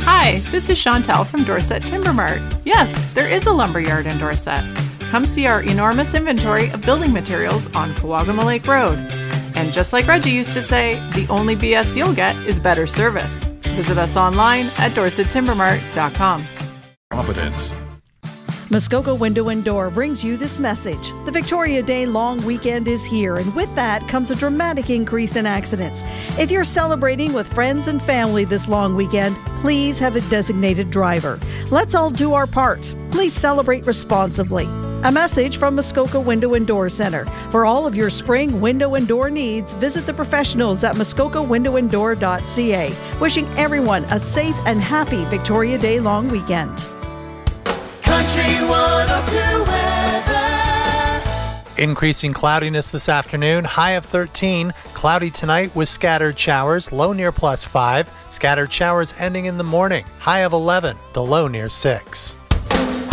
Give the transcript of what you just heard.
Hi, this is Chantel from Dorset Timber Mart. Yes, there is a lumberyard in Dorset. Come see our enormous inventory of building materials on Kawagama Lake Road. And just like Reggie used to say, the only BS you'll get is better service. Visit us online at dorsettimbermart.com. Competence. Muskoka Window and Door brings you this message. The Victoria Day long weekend is here, and with that comes a dramatic increase in accidents. If you're celebrating with friends and family this long weekend, please have a designated driver. Let's all do our part. Please celebrate responsibly. A message from Muskoka Window and Door Center. For all of your spring window and door needs, visit the professionals at muskokawindowanddoor.ca. Wishing everyone a safe and happy Victoria Day long weekend. Country 102 weather. Increasing cloudiness this afternoon, high of 13. Cloudy tonight with scattered showers, low near +5. Scattered showers ending in the morning, high of 11. The low near 6.